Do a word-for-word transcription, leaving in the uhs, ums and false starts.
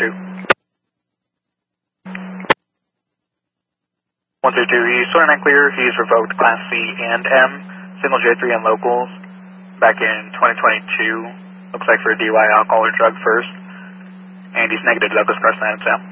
two. one three two, he's sworn and clear. He's revoked Class C and M, single J three and locals back in twenty twenty-two. Looks like for a D U I, alcohol or drug first. And he's negative Douglas Carson, Sam.